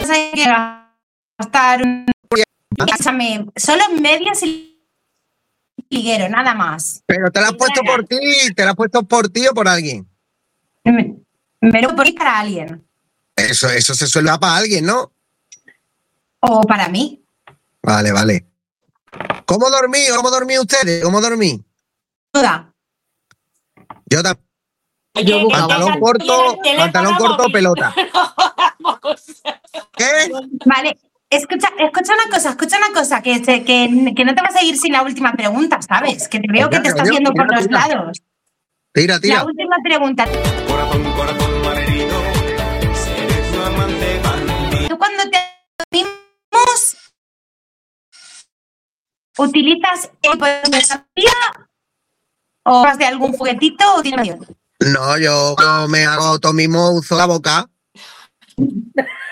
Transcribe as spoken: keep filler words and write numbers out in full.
vas a gastar un... Escúchame, solo en medias y liguero, nada más. Pero te la has puesto por ti, te la has puesto por ti o por alguien. Me, me lo ponéis para alguien. Eso, eso se suele dar para alguien, ¿no? O para mí. Vale, vale. ¿Cómo dormí? ¿Cómo dormí ustedes? ¿Cómo dormí? Toda. Yo también. Yo Pantalón corto, pantalón corto o pelota. ¿Qué? Vale, escucha, escucha una cosa, escucha una cosa, que, que, que no te vas a ir sin la última pregunta, ¿sabes? Que te veo que te estás yendo por los lados. Tira, tira. La última pregunta. Corazón, corazón malherido, eres tu amante bandido. ¿Tú cuando te dormimos utilizas el poder de terapia o vas de algún juguetito o tienes miedo? No, yo cuando me hago auto mismo uso la boca.